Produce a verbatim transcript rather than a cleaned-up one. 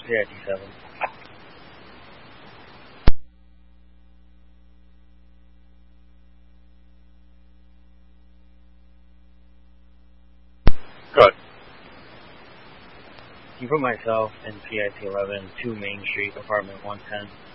P I T seven. Good. You put myself in P I T eleven, two Main Street, apartment one ten.